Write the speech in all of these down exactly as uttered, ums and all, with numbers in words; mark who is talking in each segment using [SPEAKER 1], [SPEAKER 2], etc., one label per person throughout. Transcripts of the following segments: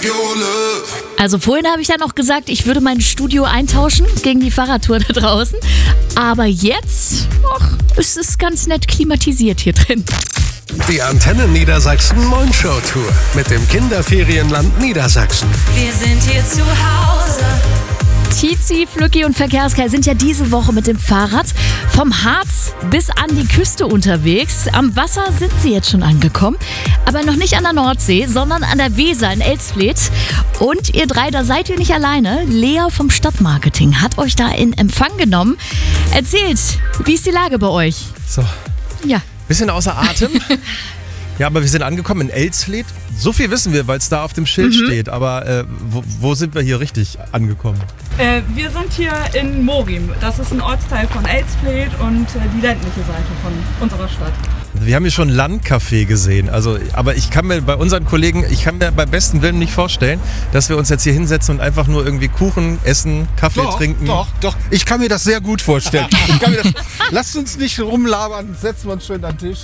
[SPEAKER 1] Also vorhin habe ich ja noch gesagt, ich würde mein Studio eintauschen gegen die Fahrradtour da draußen. Aber jetzt, ach, ist es ganz nett klimatisiert hier drin.
[SPEAKER 2] Die Antenne Niedersachsen Moin-Show Tour mit dem Kinderferienland Niedersachsen.
[SPEAKER 3] Wir sind hier zu Hause.
[SPEAKER 1] Tizi, Flücki und Verkehrskai sind ja diese Woche mit dem Fahrrad vom Harz bis an die Küste unterwegs. Am Wasser sind sie jetzt schon angekommen, aber noch nicht an der Nordsee, sondern an der Weser in Elsfleth. Und ihr drei, da seid ihr nicht alleine. Lea vom Stadtmarketing hat euch da in Empfang genommen. Erzählt, wie ist die Lage bei euch?
[SPEAKER 4] So,
[SPEAKER 1] Ja.
[SPEAKER 4] bisschen außer Atem. Ja, aber wir sind angekommen in Elsfleth. So viel wissen wir, weil es da auf dem Schild
[SPEAKER 1] Mhm.
[SPEAKER 4] steht. Aber äh, wo, wo sind wir hier richtig angekommen?
[SPEAKER 5] Äh, wir sind hier in Morim. Das ist ein Ortsteil von Elsfleth und äh, die ländliche Seite von unserer Stadt.
[SPEAKER 4] Wir haben hier schon Landcafé gesehen. Also, aber ich kann mir bei unseren Kollegen, ich kann mir beim besten Willen nicht vorstellen, dass wir uns jetzt hier hinsetzen und einfach nur irgendwie Kuchen essen, Kaffee
[SPEAKER 6] Doch,
[SPEAKER 4] trinken.
[SPEAKER 6] doch, doch. Ich kann mir das sehr gut vorstellen. Ich kann mir das, lasst uns nicht rumlabern, setzen wir uns schön an den Tisch.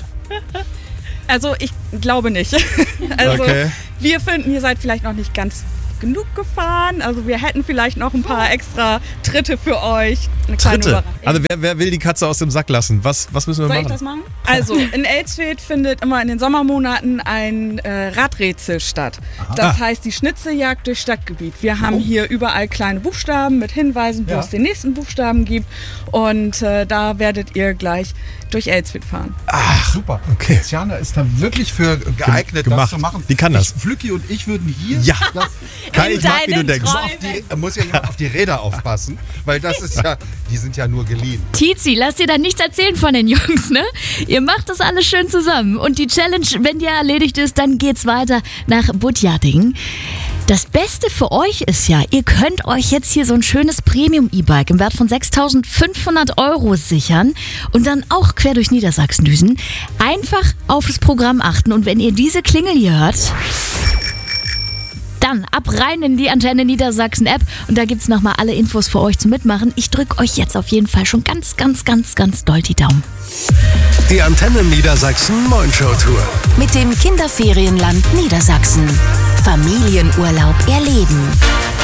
[SPEAKER 5] Also ich glaube nicht. Also
[SPEAKER 4] Okay.
[SPEAKER 5] wir finden, ihr seid vielleicht noch nicht ganz genug gefahren. Also wir hätten vielleicht noch ein paar extra Tritte für euch. Eine kleine
[SPEAKER 4] Dritte.
[SPEAKER 5] Überraschung.
[SPEAKER 4] Also wer, wer will die Katze aus dem Sack lassen? Was, was müssen wir
[SPEAKER 5] Soll ich
[SPEAKER 4] machen?
[SPEAKER 5] das machen? Also in Elsfleth findet immer in den Sommermonaten ein äh, Radrätsel statt. Das heißt die Schnitzeljagd durch Stadtgebiet. Wir haben hier überall kleine Buchstaben mit Hinweisen, wo
[SPEAKER 6] Ja.
[SPEAKER 5] es den nächsten Buchstaben gibt. Und äh, da werdet ihr gleich durch Elsfleth fahren.
[SPEAKER 6] Ach, super.
[SPEAKER 4] Okay.
[SPEAKER 6] Tiziana ist da wirklich für geeignet,
[SPEAKER 4] gemacht.
[SPEAKER 6] das zu machen.
[SPEAKER 4] Die kann das.
[SPEAKER 6] Ich, Flücki und ich würden hier...
[SPEAKER 4] Ja.
[SPEAKER 6] Das,
[SPEAKER 4] Kai, ich mag, wie du
[SPEAKER 1] deinen
[SPEAKER 4] denkst.
[SPEAKER 1] Träumen.
[SPEAKER 6] auf die, muss ja jemand auf die Räder aufpassen, weil das ist ja... Die sind ja nur geliehen.
[SPEAKER 1] Tizi, lass dir da nichts erzählen von den Jungs, ne? Ihr macht das alles schön zusammen. Und die Challenge, wenn die erledigt ist, dann geht's weiter nach Budjading. Das Beste für euch ist ja, ihr könnt euch jetzt hier so ein schönes Premium-E-Bike im Wert von sechstausendfünfhundert Euro sichern und dann auch quer durch Niedersachsen düsen. Einfach auf das Programm achten und wenn ihr diese Klingel hier hört, dann ab rein in die Antenne Niedersachsen App und da gibt's nochmal alle Infos für euch zum Mitmachen. Ich drücke euch jetzt auf jeden Fall schon ganz, ganz, ganz, ganz doll die Daumen.
[SPEAKER 2] Die Antenne Niedersachsen Moin-Show Tour.
[SPEAKER 3] Mit dem Kinderferienland Niedersachsen. Familienurlaub erleben.